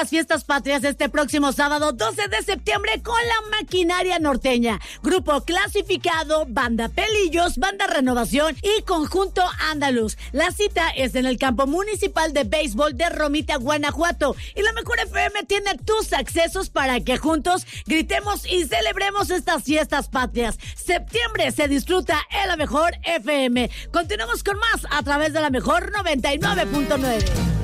las fiestas patrias este próximo sábado 12 de septiembre con la Maquinaria Norteña, Grupo Clasificado, Banda Pelillos, Banda Renovación y Conjunto Andaluz. La cita es en el campo municipal de béisbol de Romita, Guanajuato, y la Mejor FM tiene tus accesos para que juntos gritemos y celebremos estas fiestas patrias. Septiembre se disfruta en la Mejor FM. Continuamos con más a través de la Mejor 99.9.